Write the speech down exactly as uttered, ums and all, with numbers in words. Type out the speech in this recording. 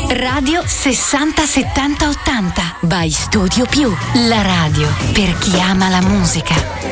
Radio sessanta settanta ottanta by Studio Più, la radio per chi ama la musica.